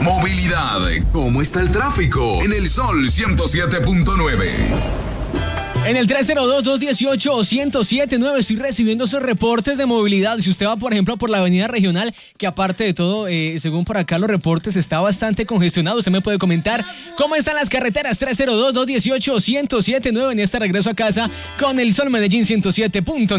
Movilidad. ¿Cómo está el tráfico? En el Sol 107.9. En el 302-218-1079 estoy recibiendo esos reportes de movilidad. Si usted va, por ejemplo, por la avenida regional, que aparte de todo, según por acá los reportes, está bastante congestionado. Usted me puede comentar cómo están las carreteras. 302-218-1079 en este regreso a casa con el Sol Medellín 107.9.